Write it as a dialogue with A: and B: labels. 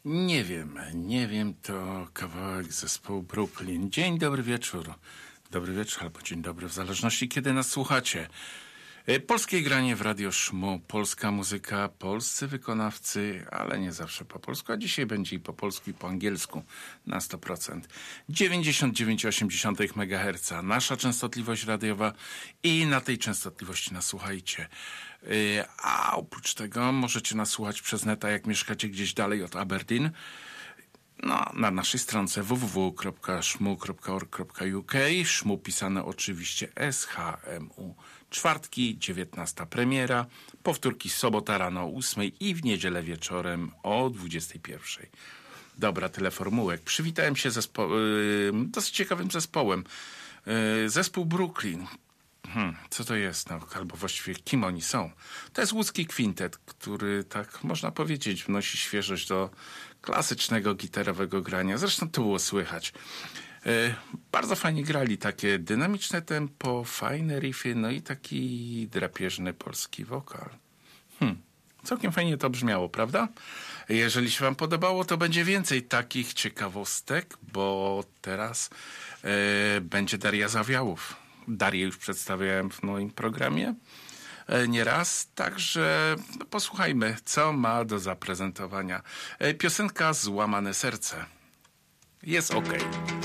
A: Nie wiem, to kawałek zespołu Brooklyn. Dzień dobry wieczór. Dobry wieczór albo dzień dobry, w zależności kiedy nas słuchacie. Polskie granie w Radio Szmu, polska muzyka, polscy wykonawcy, ale nie zawsze po polsku, a dzisiaj będzie i po polsku i po angielsku na 100%. 99,8 MHz, nasza częstotliwość radiowa i na tej częstotliwości nas słuchajcie. A oprócz tego możecie nas słuchać przez neta, jak mieszkacie gdzieś dalej od Aberdeen. No, na naszej stronce www.szmu.org.uk. Szmu pisane oczywiście SHMU. Czwartki, 19 premiera, powtórki sobota rano o 8 i w niedzielę wieczorem o 21. Dobra, tyle formułek. Przywitałem się dosyć ciekawym zespołem. Zespół Brooklyn. Co to jest? No, albo właściwie kim oni są? To jest łódzki kwintet, który, tak można powiedzieć, wnosi świeżość do klasycznego gitarowego grania. Zresztą to było słychać. Bardzo fajnie grali, takie dynamiczne tempo, fajne riffy, no i taki drapieżny polski wokal. Całkiem fajnie to brzmiało, prawda? Jeżeli się wam podobało, to będzie więcej takich ciekawostek, bo teraz będzie Daria Zawiałów. Darię już przedstawiałem w moim programie nieraz, także posłuchajmy, co ma do zaprezentowania. Piosenka Złamane serce. Jest okej.